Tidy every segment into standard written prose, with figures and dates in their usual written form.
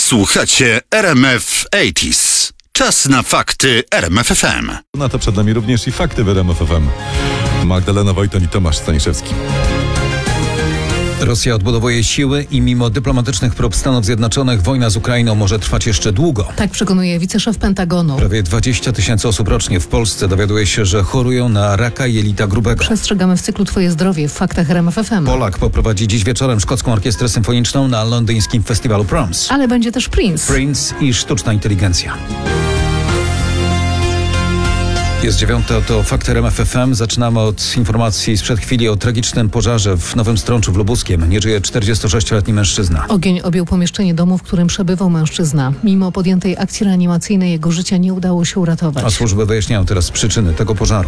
Słuchacie RMF 80s. Czas na fakty RMF FM. Na to przed nami również i fakty w RMF FM. Magdalena Wojton i Tomasz Staniszewski. Rosja odbudowuje siły i mimo dyplomatycznych prób Stanów Zjednoczonych wojna z Ukrainą może trwać jeszcze długo. Tak przekonuje wiceszef Pentagonu. Prawie 20 000 osób rocznie w Polsce dowiaduje się, że chorują na raka jelita grubego. Przestrzegamy w cyklu Twoje zdrowie w faktach RMF FM. Polak poprowadzi dziś wieczorem szkocką orkiestrę symfoniczną na londyńskim festiwalu Proms. Ale będzie też Prince I sztuczna inteligencja. Jest 9, to Fakty RMF FM. Zaczynamy od informacji sprzed chwili o tragicznym pożarze w Nowym Strączu w Lubuskiem. Nie żyje 46-letni mężczyzna. Ogień objął pomieszczenie domu, w którym przebywał mężczyzna. Mimo podjętej akcji reanimacyjnej jego życia nie udało się uratować. A służby wyjaśniają teraz przyczyny tego pożaru.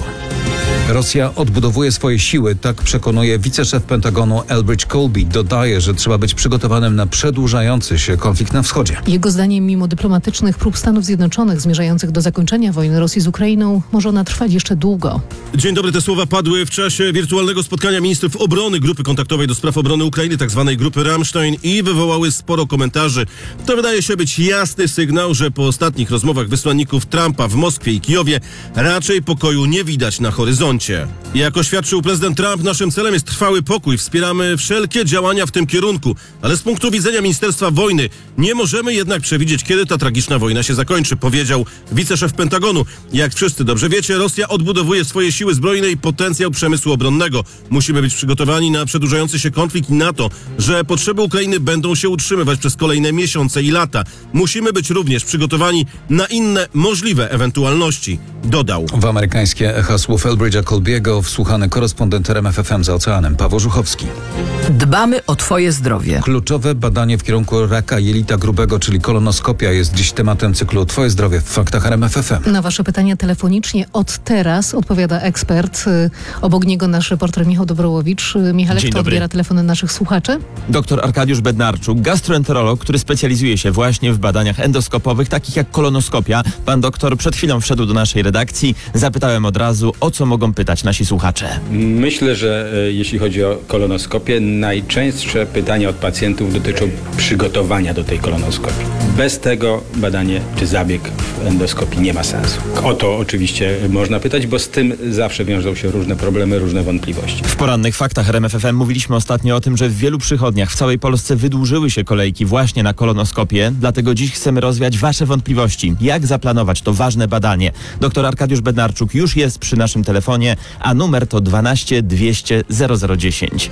Rosja odbudowuje swoje siły, tak przekonuje wiceszef Pentagonu Elbridge Colby. Dodaje, że trzeba być przygotowanym na przedłużający się konflikt na wschodzie. Jego zdaniem, mimo dyplomatycznych prób Stanów Zjednoczonych zmierzających do zakończenia wojny Rosji z Ukrainą, może ona trwać jeszcze długo. Dzień dobry, te słowa padły w czasie wirtualnego spotkania ministrów obrony Grupy Kontaktowej do Spraw Obrony Ukrainy, tzw. Grupy Rammstein, i wywołały sporo komentarzy. To wydaje się być jasny sygnał, że po ostatnich rozmowach wysłanników Trumpa w Moskwie i Kijowie raczej pokoju nie widać na horyzoncie. Jak oświadczył prezydent Trump, naszym celem jest trwały pokój. Wspieramy wszelkie działania w tym kierunku, ale z punktu widzenia Ministerstwa Wojny nie możemy jednak przewidzieć, kiedy ta tragiczna wojna się zakończy, powiedział wiceszef Pentagonu. Jak wszyscy dobrze wiecie, Rosja odbudowuje swoje siły zbrojne i potencjał przemysłu obronnego. Musimy być przygotowani na przedłużający się konflikt i na to, że potrzeby Ukrainy będą się utrzymywać przez kolejne miesiące i lata. Musimy być również przygotowani na inne możliwe ewentualności, dodał. W amerykańskie echa słów Elbridge'a Colby'ego wsłuchany korespondent RMF FM za oceanem Paweł Żuchowski. Dbamy o Twoje zdrowie. Kluczowe badanie w kierunku raka jelita grubego, czyli kolonoskopia, jest dziś tematem cyklu Twoje zdrowie w faktach RMF FM. Na Wasze pytania telefonicznie od teraz odpowiada ekspert. Obok niego nasz reporter Michał Dobrołowicz. Michale, kto odbiera telefony naszych słuchaczy? Dr Arkadiusz Bednarczuk, gastroenterolog, który specjalizuje się właśnie w badaniach endoskopowych, takich jak kolonoskopia. Pan doktor przed chwilą wszedł do naszej redakcji. Zapytałem od razu, o co mogą pytać nasi słuchacze. Myślę, że jeśli chodzi o kolonoskopię, najczęstsze pytania od pacjentów dotyczą przygotowania do tej kolonoskopii. Bez tego badanie czy zabieg w endoskopii nie ma sensu. O to oczywiście można pytać, bo z tym zawsze wiążą się różne problemy, różne wątpliwości. W porannych faktach RMF FM mówiliśmy ostatnio o tym, że w wielu przychodniach w całej Polsce wydłużyły się kolejki właśnie na kolonoskopię, dlatego dziś chcemy rozwiać Wasze wątpliwości. Jak zaplanować to ważne badanie? Dr Arkadiusz Bednarczuk już jest przy naszym telefonie, a numer to 12 200 0010.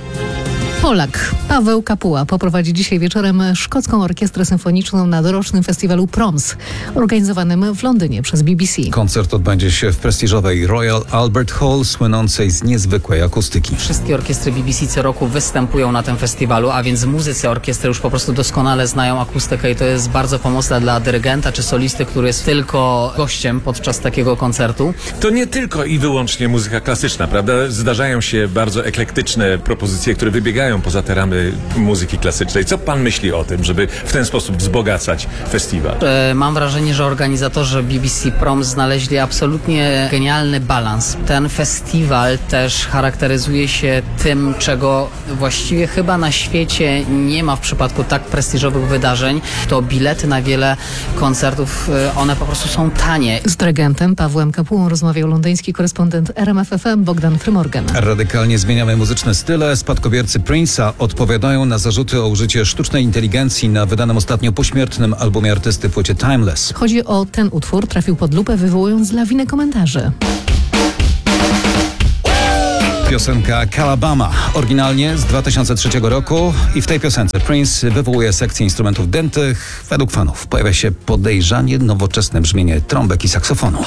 Polak Paweł Kapuła poprowadzi dzisiaj wieczorem szkocką orkiestrę symfoniczną na dorocznym festiwalu Proms, organizowanym w Londynie przez BBC. Koncert odbędzie się w prestiżowej Royal Albert Hall, słynącej z niezwykłej akustyki. Wszystkie orkiestry BBC co roku występują na tym festiwalu, a więc muzycy orkiestry już po prostu doskonale znają akustykę i to jest bardzo pomocne dla dyrygenta czy solisty, który jest tylko gościem podczas takiego koncertu. To nie tylko i wyłącznie muzyka klasyczna, prawda? Zdarzają się bardzo eklektyczne propozycje, które wybiegają poza te ramy muzyki klasycznej. Co pan myśli o tym, żeby w ten sposób wzbogacać festiwal? Mam wrażenie, że organizatorzy BBC Proms znaleźli absolutnie genialny balans. Ten festiwal też charakteryzuje się tym, czego właściwie chyba na świecie nie ma w przypadku tak prestiżowych wydarzeń. To bilety na wiele koncertów, one po prostu są tanie. Z dyrygentem Pawłem Kapułą rozmawiał londyński korespondent RMF FM Bogdan Frymorgan. Radykalnie zmieniamy muzyczne style. Spadkobiercy Prince'a odpowiadają na zarzuty o użycie sztucznej inteligencji na wydanym ostatnio pośmiertnym albumie artysty płycie Timeless. Chodzi o ten utwór, trafił pod lupę, wywołując lawinę komentarzy. Piosenka Calabama, oryginalnie z 2003 roku, i w tej piosence Prince wywołuje sekcję instrumentów dętych. Według fanów pojawia się podejrzanie nowoczesne brzmienie trąbek i saksofonu.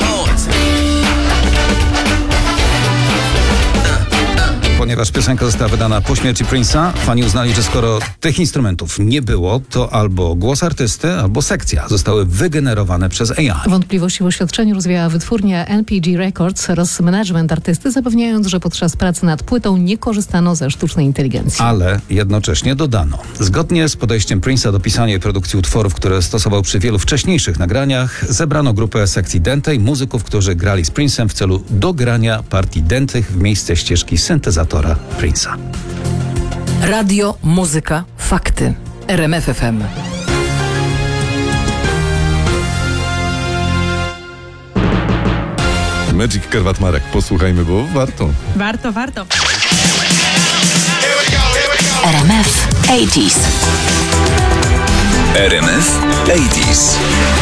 Ponieważ piosenka została wydana po śmierci Prince'a, fani uznali, że skoro tych instrumentów nie było, to albo głos artysty, albo sekcja zostały wygenerowane przez AI. Wątpliwości w oświadczeniu rozwiała wytwórnia NPG Records oraz management artysty, zapewniając, że podczas pracy nad płytą nie korzystano ze sztucznej inteligencji. Ale jednocześnie dodano, zgodnie z podejściem Prince'a do pisania i produkcji utworów, które stosował przy wielu wcześniejszych nagraniach, zebrano grupę sekcji dętej, muzyków, którzy grali z Prince'em w celu dogrania partii dętych w miejsce ścieżki syntezatora Prince'a. Radio, muzyka, fakty. RMF FM. Magic Kerwat Marek. Posłuchajmy, bo warto. Warto. RMF 80s. RMF 80s.